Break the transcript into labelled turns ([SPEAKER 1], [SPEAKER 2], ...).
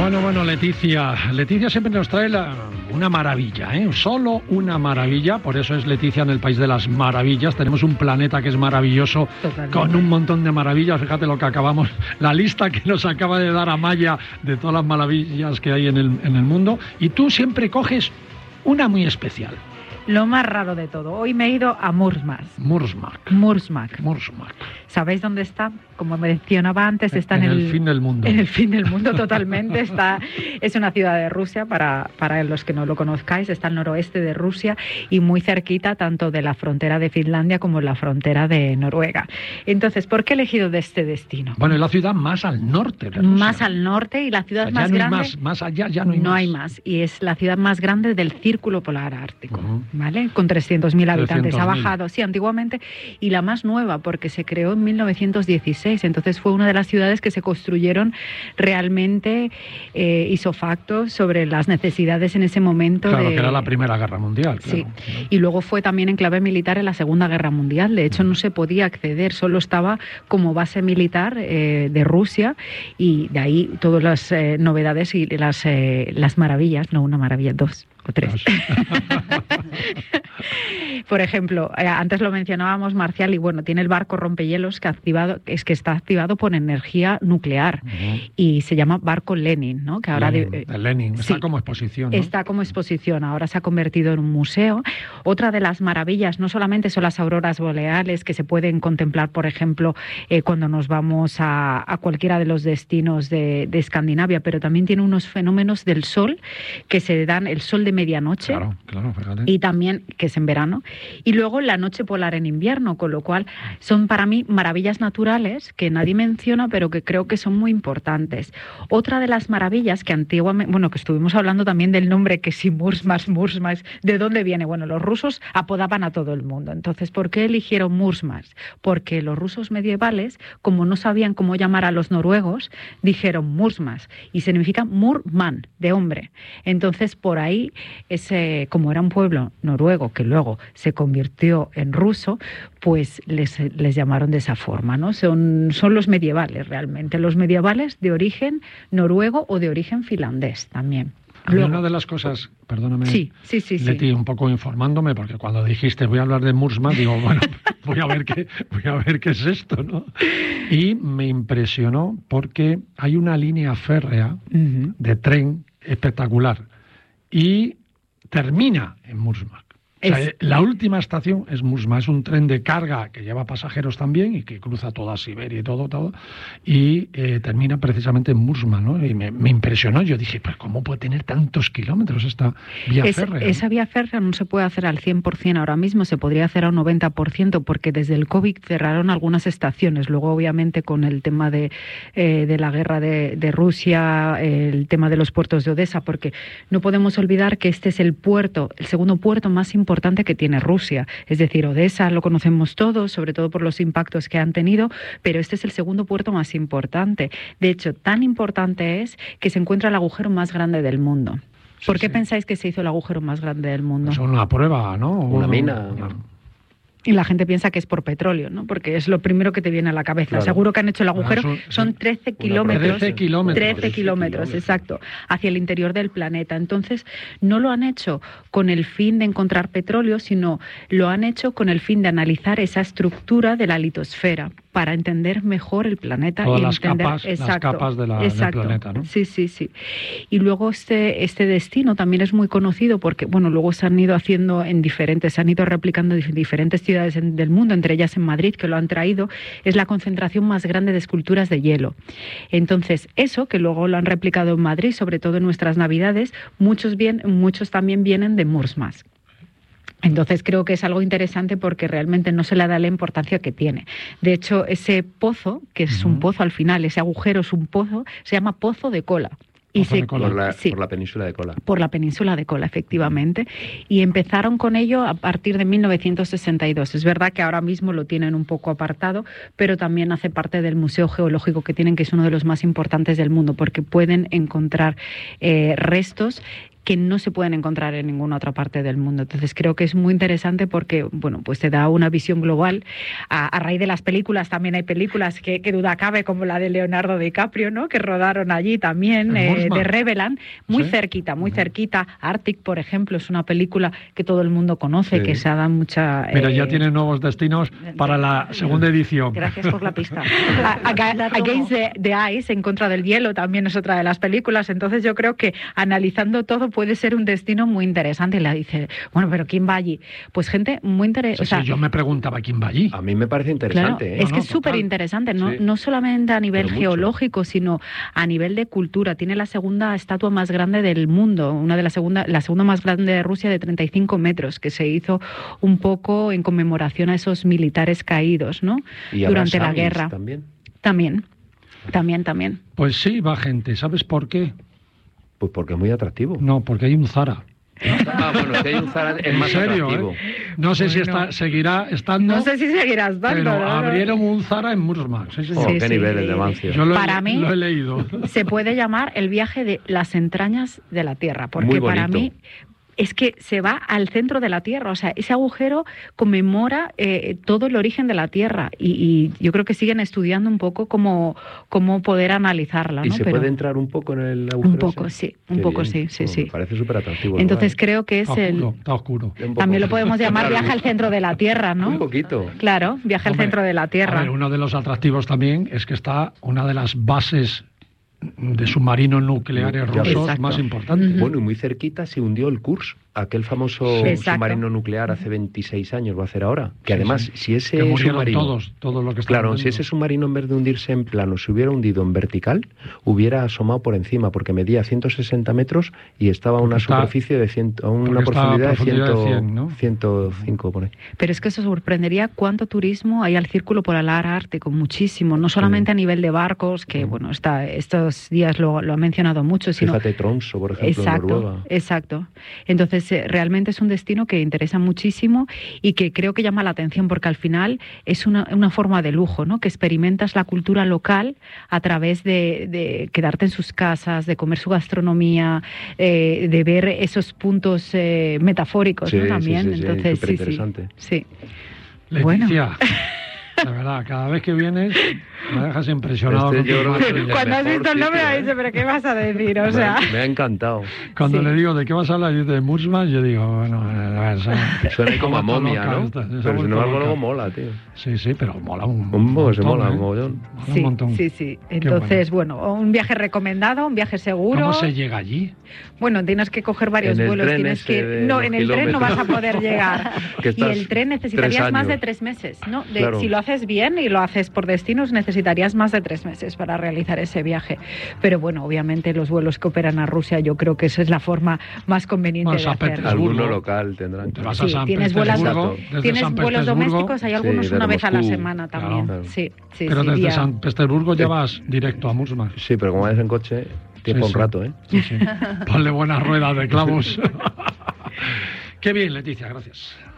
[SPEAKER 1] Bueno, Leticia siempre nos trae una maravilla, solo una maravilla, por eso es Leticia en el País de las Maravillas. Tenemos un planeta que es maravilloso, totalmente, con un montón de maravillas. Fíjate lo que acabamos, la lista que nos acaba de dar Amaya de todas las maravillas que hay en el mundo, y tú siempre coges una muy especial.
[SPEAKER 2] Lo más raro de todo. Hoy me he ido a Murmansk. ¿Sabéis dónde está? Como mencionaba antes, está en el
[SPEAKER 1] fin del mundo.
[SPEAKER 2] En el fin del mundo, totalmente. Es una ciudad de Rusia, para los que no lo conozcáis. Está al noroeste de Rusia y muy cerquita tanto de la frontera de Finlandia como la frontera de Noruega. Entonces, ¿por qué he elegido este destino?
[SPEAKER 1] Bueno, es la ciudad más al norte de Rusia.
[SPEAKER 2] Más al norte y la ciudad más grande.
[SPEAKER 1] Más allá ya no hay más.
[SPEAKER 2] No hay más. Y es la ciudad más grande del Círculo Polar Ártico, ¿vale? Con 300.000 habitantes. 300.000. Ha bajado, sí, antiguamente. Y la más nueva, porque se creó en 1916. Entonces fue una de las ciudades que se construyeron realmente isofacto sobre las necesidades en ese momento.
[SPEAKER 1] Claro, que era la Primera Guerra Mundial. Claro.
[SPEAKER 2] Sí, y luego fue también enclave militar en la Segunda Guerra Mundial. De hecho, no se podía acceder, solo estaba como base militar de Rusia, y de ahí todas las novedades y las maravillas, no una maravilla, dos o tres. Por ejemplo, antes lo mencionábamos, Marcial, y bueno, tiene el barco rompehielos que está activado por energía nuclear, y se llama barco Lenin, ¿no? Que ahora
[SPEAKER 1] Lenin. Está como exposición, ¿no?
[SPEAKER 2] Está como exposición, ahora se ha convertido en un museo. Otra de las maravillas no solamente son las auroras boreales, que se pueden contemplar, por ejemplo, cuando nos vamos a cualquiera de los destinos de Escandinavia, pero también tiene unos fenómenos del sol que se dan, el sol de medianoche,
[SPEAKER 1] claro, fíjate.
[SPEAKER 2] Y también, que es en verano, y luego la noche polar en invierno, con lo cual son para mí maravillas naturales que nadie menciona, pero que creo que son muy importantes. Otra de las maravillas que antiguamente, bueno, que estuvimos hablando también del nombre, que si Murmansk, ¿de dónde viene? Bueno, los rusos apodaban a todo el mundo. Entonces, ¿por qué eligieron Murmansk? Porque los rusos medievales, como no sabían cómo llamar a los noruegos, dijeron Murmansk, y significa Murman, de hombre. Entonces, por ahí, como era un pueblo noruego que luego se convirtió en ruso, pues les llamaron de esa forma, ¿no? Son los medievales realmente, los medievales de origen noruego o de origen finlandés también.
[SPEAKER 1] Luego, una de las cosas, perdóname,
[SPEAKER 2] sí.
[SPEAKER 1] Leti, un poco informándome, porque cuando dijiste voy a hablar de Murmansk, digo, bueno, voy a ver qué es esto, ¿no? Y me impresionó porque hay una línea férrea de tren espectacular y termina en Murmansk. O sea, la última estación es Murmansk, es un tren de carga que lleva pasajeros también y que cruza toda Siberia y todo, y termina precisamente en Murmansk, ¿no? Y me impresionó, yo dije, pues ¿cómo puede tener tantos kilómetros esta vía férrea?
[SPEAKER 2] Esa vía férrea no se puede hacer al 100% ahora mismo, se podría hacer a un 90%, porque desde el COVID cerraron algunas estaciones. Luego, obviamente, con el tema de la guerra de Rusia, el tema de los puertos de Odessa, porque no podemos olvidar que este es el segundo puerto más importante que tiene Rusia. Es decir, Odessa lo conocemos todos, sobre todo por los impactos que han tenido, pero este es el segundo puerto más importante. De hecho, tan importante es que se encuentra el agujero más grande del mundo. ¿Por qué pensáis que se hizo el agujero más grande del mundo?
[SPEAKER 1] Es una prueba, ¿no?
[SPEAKER 3] Una mina.
[SPEAKER 2] Y la gente piensa que es por petróleo, ¿no? Porque es lo primero que te viene a la cabeza. Claro. Seguro que han hecho el agujero. Son 13 kilómetros.
[SPEAKER 1] 13
[SPEAKER 2] kilómetros, exacto, hacia el interior del planeta. Entonces, no lo han hecho con el fin de encontrar petróleo, sino lo han hecho con el fin de analizar esa estructura de la litosfera para entender mejor el planeta.
[SPEAKER 1] Todas
[SPEAKER 2] y
[SPEAKER 1] las
[SPEAKER 2] entender
[SPEAKER 1] las capas del planeta, ¿no?
[SPEAKER 2] Sí. Y luego este destino también es muy conocido porque, bueno, luego se han ido haciendo se han ido replicando en diferentes ciudades del mundo, entre ellas en Madrid, que lo han traído. Es la concentración más grande de esculturas de hielo. Entonces, eso, que luego lo han replicado en Madrid, sobre todo en nuestras Navidades, muchos también vienen de Murmansk. Entonces creo que es algo interesante porque realmente no se le da la importancia que tiene. De hecho, ese pozo, que es un pozo al final, ese agujero es un pozo, se llama Pozo de Kola.
[SPEAKER 3] Por la península de Kola.
[SPEAKER 2] Por la península de Kola, efectivamente. Y empezaron con ello a partir de 1962. Es verdad que ahora mismo lo tienen un poco apartado, pero también hace parte del Museo Geológico que tienen, que es uno de los más importantes del mundo, porque pueden encontrar restos que no se pueden encontrar en ninguna otra parte del mundo. Entonces creo que es muy interesante porque, bueno, pues te da una visión global. A raíz de las películas, también hay películas que duda cabe, como la de Leonardo DiCaprio, ¿no? Que rodaron allí también, de Revelan, muy cerquita. Arctic, por ejemplo, es una película que todo el mundo conoce, que se ha dado mucha...
[SPEAKER 1] Mira, ya tiene nuevos destinos para la segunda edición.
[SPEAKER 2] Gracias por la pista. Against the Ice, En contra del hielo, también es otra de las películas. Entonces yo creo que analizando todo puede ser un destino muy interesante. Y le dice, bueno, pero ¿quién va allí? Pues gente muy interesante.
[SPEAKER 1] Sí, yo me preguntaba quién va allí.
[SPEAKER 3] A mí me parece interesante.
[SPEAKER 2] Claro, es que es súper interesante, no solamente a nivel geológico, sino a nivel de cultura. Tiene la segunda estatua más grande del mundo, la segunda más grande de Rusia, de 35 metros, que se hizo un poco en conmemoración a esos militares caídos, ¿no? Durante la guerra. También.
[SPEAKER 1] Pues sí, va gente. ¿Sabes por qué?
[SPEAKER 3] Pues porque es muy atractivo.
[SPEAKER 1] No, porque hay un Zara.
[SPEAKER 3] Bueno, que hay un Zara es más atractivo.
[SPEAKER 1] No sé si seguirá estando.
[SPEAKER 2] No sé si seguirá estando.
[SPEAKER 1] Pero abrieron un Zara en Murmansk.
[SPEAKER 3] Qué niveles de mancio.
[SPEAKER 2] Para mí,
[SPEAKER 1] lo he leído.
[SPEAKER 2] Se puede llamar el viaje de las entrañas de la Tierra, porque para mí es que se va al centro de la Tierra, o sea, ese agujero conmemora todo el origen de la Tierra y yo creo que siguen estudiando un poco cómo poder analizarla, ¿no?
[SPEAKER 3] ¿Y se puede entrar un poco en el agujero?
[SPEAKER 2] Un poco, sí.
[SPEAKER 3] Me parece súper atractivo.
[SPEAKER 2] Entonces creo que es
[SPEAKER 1] está oscuro.
[SPEAKER 2] También lo podemos llamar viaje al centro de la Tierra, ¿no?
[SPEAKER 3] Un poquito.
[SPEAKER 2] Claro, viaje al centro de la Tierra.
[SPEAKER 1] A ver, uno de los atractivos también es que está una de las bases de submarinos nucleares rusos más importantes.
[SPEAKER 3] Bueno, y muy cerquita se hundió el Kursk, aquel famoso submarino nuclear hace 26 años, va a hacer ahora. Que además, si ese submarino...
[SPEAKER 1] todos lo que
[SPEAKER 3] Claro, si ese submarino en vez de hundirse en plano se hubiera hundido en vertical, hubiera asomado por encima, porque medía 160 metros y estaba a una superficie de una profundidad de 105 por ahí.
[SPEAKER 2] Pero es que eso sorprendería cuánto turismo hay al Círculo Polar Ártico, muchísimo, no solamente a nivel de barcos, que bueno, estos días lo ha mencionado mucho, sino...
[SPEAKER 3] Fíjate, Tromsø, por ejemplo, en Noruega.
[SPEAKER 2] Exacto. Entonces, realmente es un destino que interesa muchísimo y que creo que llama la atención porque al final es una forma de lujo, ¿no? Que experimentas la cultura local a través de quedarte en sus casas, de comer su gastronomía, de ver esos puntos metafóricos, ¿no? También. Entonces,
[SPEAKER 3] superinteresante.
[SPEAKER 2] Sí.
[SPEAKER 1] Leticia, bueno. De verdad, cada vez que vienes me dejas impresionado.
[SPEAKER 2] Cuando has visto el nombre me dice, pero ¿qué vas a decir? O sea...
[SPEAKER 3] Me ha encantado.
[SPEAKER 1] Cuando le digo de qué vas a hablar, de Murmansk, yo digo, bueno...
[SPEAKER 3] Suena como a momia, ¿no? Pero sin embargo luego mola, tío.
[SPEAKER 1] Sí, pero mola un montón.
[SPEAKER 3] Se mola un mogollón.
[SPEAKER 2] Sí, un montón. Sí. Entonces, bueno, un viaje recomendado, un viaje seguro.
[SPEAKER 1] ¿Cómo se llega allí?
[SPEAKER 2] Bueno, tienes que coger varios vuelos. No, en el tren no vas a poder llegar. Y el tren necesitarías más de 3 meses, ¿no? Claro. Si lo haces bien y lo haces por destinos, necesitarías más de 3 meses para realizar ese viaje. Pero bueno, obviamente los vuelos que operan a Rusia, yo creo que esa es la forma más conveniente de hacerlo.
[SPEAKER 3] Alguno local tendrán.
[SPEAKER 2] Sí, tienes vuelos domésticos, hay algunos una vez a la semana también. Claro. Sí,
[SPEAKER 1] pero desde San Petersburgo ya vas directo a Murmansk.
[SPEAKER 3] Sí, pero como vayas en coche, tiempo un rato, ¿eh?
[SPEAKER 1] Sí. Ponle buenas ruedas de clavos. Qué bien, Leticia, gracias.